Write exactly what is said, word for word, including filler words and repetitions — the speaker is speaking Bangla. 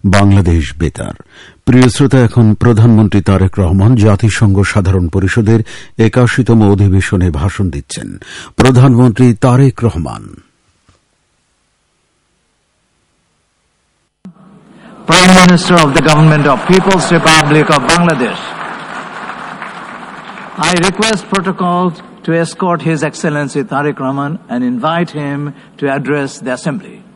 বাংলাদেশ বেতার। প্রিয় শ্রোতা, এখন প্রধানমন্ত্রী তারেক রহমান জাতিসংঘ সাধারণ পরিষদের একাশিতম অধিবেশনে ভাষণ দিচ্ছেন। প্রধানমন্ত্রী Tarique Rahman. Prime Minister of the Government of People's Republic of Bangladesh, I request protocol to escort His Excellency Tariq Rahman and invite him to address the Assembly.